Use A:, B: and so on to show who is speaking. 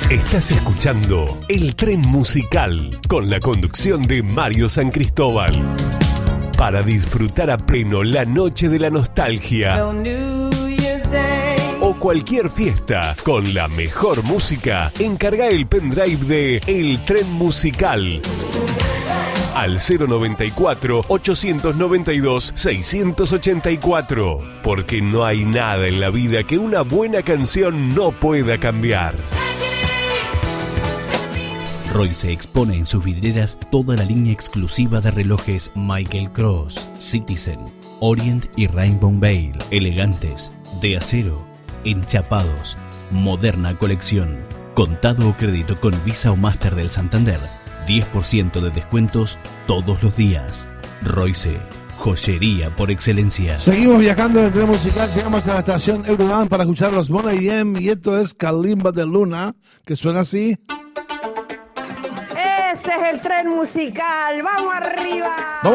A: Estás escuchando El Tren Musical con la conducción de Mario San Cristóbal. Para disfrutar a pleno la noche de la nostalgia o cualquier fiesta con la mejor música, encarga el pendrive de El Tren Musical al 094-892-684, porque no hay nada en la vida que una buena canción no pueda cambiar.
B: Royce expone en sus vidrieras toda la línea exclusiva de relojes Michael Kors, Citizen, Orient y Rainbow Vale, elegantes, de acero, enchapados, moderna colección, contado o crédito con Visa o Master del Santander, 10% de descuentos todos los días. Royce, joyería por excelencia.
C: Seguimos viajando en el tren musical, llegamos a la estación Eurodan para escuchar los Boney M y esto es Kalimba de Luna, que suena así.
D: Ese es el tren musical, ¡vamos arriba!